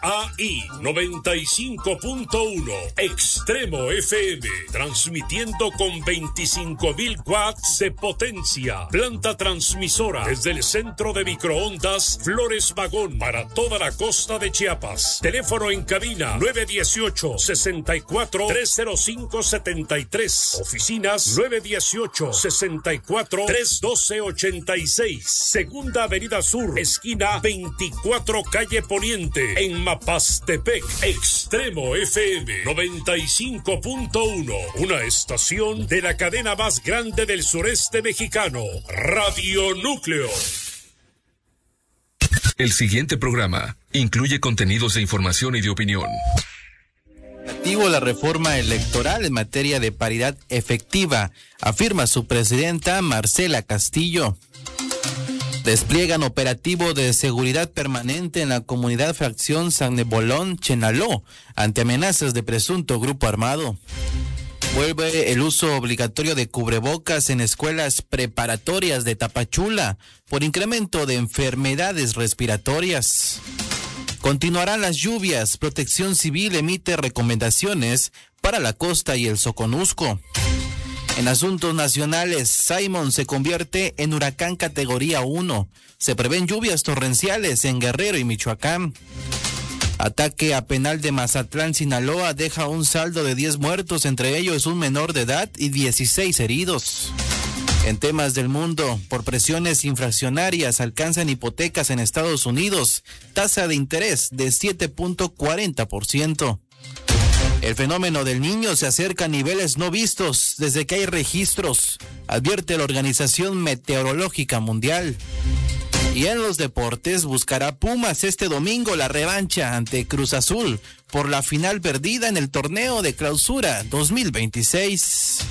AI 95.1 Extremo FM, transmitiendo con 25,000 watts de potencia. Planta transmisora desde el centro de microondas Flores Magón para toda la costa de Chiapas. Teléfono en cabina 918-64-305-73. Oficinas 918-64-312-86. Segunda Avenida Sur, esquina 24 Calle Poniente, en Mapastepec. Extremo FM 95.1, una estación de la cadena más grande del sureste mexicano, Radio Núcleo. El siguiente programa incluye contenidos de información y de opinión. La reforma electoral en materia de paridad efectiva, afirma su presidenta Marcela Castillo. Despliegan operativo de seguridad permanente en la comunidad fracción San Nebolón, Chenaló, ante amenazas de presunto grupo armado. Vuelve el uso obligatorio de cubrebocas en escuelas preparatorias de Tapachula por incremento de enfermedades respiratorias. Continuarán las lluvias. Protección Civil emite recomendaciones para la costa y el Soconusco. En asuntos nacionales, Simon se convierte en huracán categoría 1. Se prevén lluvias torrenciales en Guerrero y Michoacán. Ataque a penal de Mazatlán, Sinaloa, deja un saldo de 10 muertos, entre ellos un menor de edad y 16 heridos. En temas del mundo, por presiones inflacionarias alcanzan hipotecas en Estados Unidos, tasa de interés de 7.40%. El fenómeno del Niño se acerca a niveles no vistos desde que hay registros, advierte la Organización Meteorológica Mundial. Y en los deportes, buscará Pumas este domingo la revancha ante Cruz Azul por la final perdida en el torneo de clausura 2026.